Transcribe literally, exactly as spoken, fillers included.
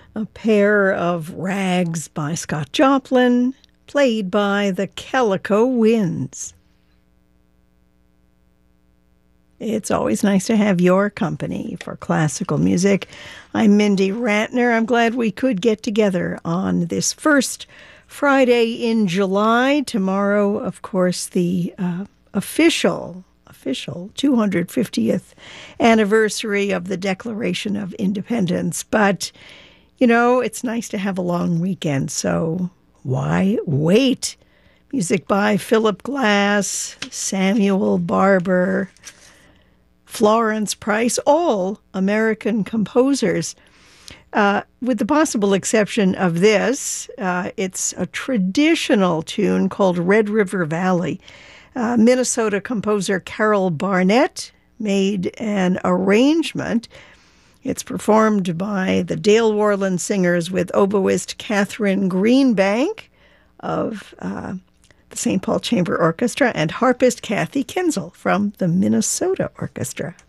A pair of Rags by Scott Joplin, played by the Calico Winds. It's always nice to have your company for classical music. I'm Mindy Ratner. I'm glad we could get together on this first Friday in July. Tomorrow, of course, the uh, official, official two hundred fiftieth anniversary of the Declaration of Independence. But, you know, it's nice to have a long weekend, so why wait? Music by Philip Glass, Samuel Barber, Florence Price, all American composers. Uh, with the possible exception of this, uh, it's a traditional tune called Red River Valley. Uh, Minnesota composer Carol Barnett made an arrangement. It's performed by the Dale Worland Singers with oboist Catherine Greenbank of uh, the Saint Paul Chamber Orchestra and harpist Kathy Kinzel from the Minnesota Orchestra.